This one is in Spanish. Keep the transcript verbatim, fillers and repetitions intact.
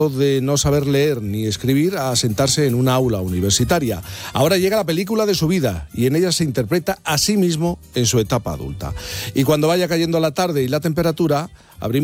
de no saber leer ni escribir a sentarse en una aula universitaria. Ahora llega la película de su vida y en ella se interpreta a sí mismo en su etapa adulta. Y cuando vaya cayendo la tarde y la temperatura, abrimos